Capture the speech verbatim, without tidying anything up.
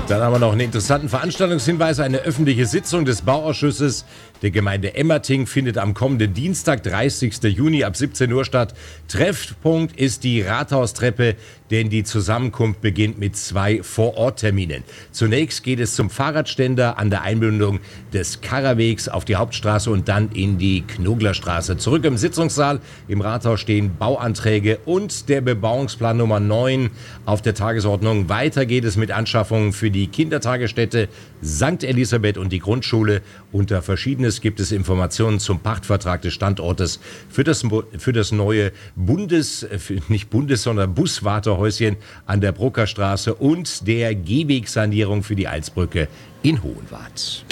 Dann haben wir noch einen interessanten Veranstaltungshinweis. Eine öffentliche Sitzung des Bauausschusses der Gemeinde Emmerting findet am kommenden Dienstag, dreißigsten Juni ab siebzehn Uhr statt. Treffpunkt ist die Rathaustreppe, denn die Zusammenkunft beginnt mit zwei Vorortterminen. Zunächst geht es zum Fahrradständer an der Einmündung des Karrawegs auf die Hauptstraße und dann in die Knoglerstraße. Zurück im Sitzungssaal im Rathaus stehen Bauanträge und der Bebauungsplan Nummer neun auf der Tagesordnung. Weiter geht es mit Anschaffungen für die Kindertagesstätte Sankt Elisabeth und die Grundschule. Unter Verschiedenes gibt es Informationen zum Pachtvertrag des Standortes für das, für das neue Bundes, nicht Bundes, sondern Buswartehäuschen an der Bruckerstraße und der Gehwegsanierung für die Alsbrücke in Hohenwart.